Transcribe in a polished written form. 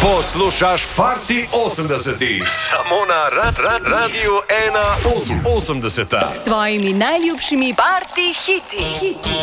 Poslušaš Party 80, samo na Radiu 1 80. S tvojimi najljubšimi party hiti.